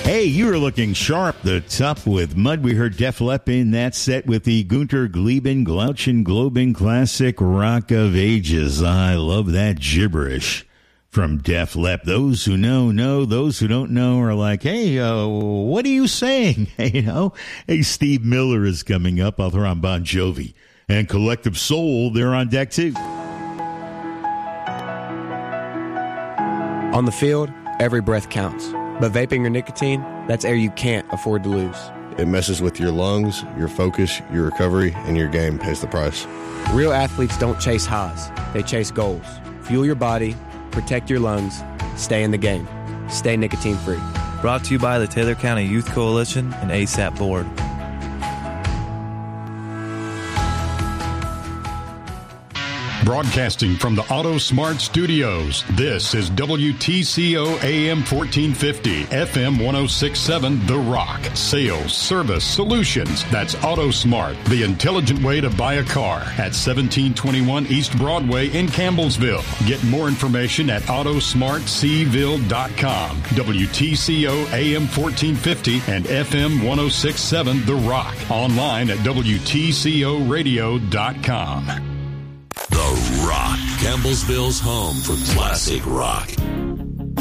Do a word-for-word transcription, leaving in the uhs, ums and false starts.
Hey, you were looking sharp. The Top with Mud. We heard Def Lepp in that set with the Gunter Gleben Glauchen Globen Classic Rock of Ages. I love that gibberish from Def Lepp. Those who know, know. Those who don't know are like, hey, uh, what are you saying? You know? Hey, Steve Miller is coming up. I'll throw on Bon Jovi. And Collective Soul, they're on deck too. On the field, every breath counts. But vaping or nicotine, that's air you can't afford to lose. It messes with your lungs, your focus, your recovery, and your game pays the price. Real athletes don't chase highs. They chase goals. Fuel your body, protect your lungs, stay in the game. Stay nicotine-free. Brought to you by the Taylor County Youth Coalition and A S A P Board. Broadcasting from the Auto Smart Studios, this is W T C O A M fourteen fifty, F M ten sixty-seven, The Rock. Sales, service, solutions. That's Auto Smart, the intelligent way to buy a car at seventeen twenty-one East Broadway in Campbellsville. Get more information at auto smart c ville dot com. W T C O A M fourteen fifty and F M ten sixty-seven, The Rock. Online at W T C O radio dot com. The Rock, Campbellsville's home for classic rock.